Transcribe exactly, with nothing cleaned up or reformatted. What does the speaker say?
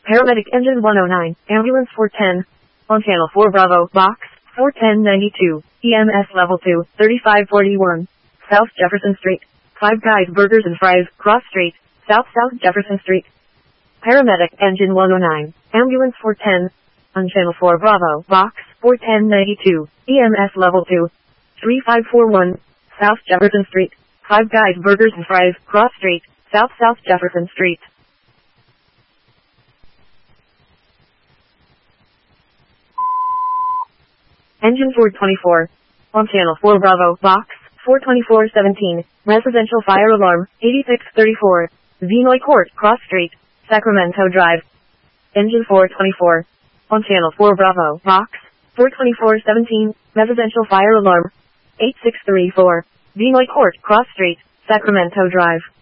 Paramedic Engine one oh nine, Ambulance four ten. On Channel four Bravo, Box, four ten ninety-two, E M S Level two, thirty-five forty-one. South Jefferson Street. Five Guys Burgers and Fries, Cross Street, South South Jefferson Street. Paramedic Engine one oh nine, Ambulance four ten. On Channel four Bravo, Box, four ten ninety-two, E M S Level two, thirty-five forty-one. South Jefferson Street. Five Guys Burgers and Fries, Cross Street, South South Jefferson Street. Engine four twenty-four. On Channel four Bravo, Box, four twenty-four seventeen, Residential Fire Alarm, eighty-six thirty-four, Vinoy Court, Cross Street, Sacramento Drive. Engine four twenty-four. On Channel four Bravo, Box, four twenty-four seventeen, Residential Fire Alarm, eighty-six thirty-four, Vinoy Court, Cross Street, Sacramento Drive.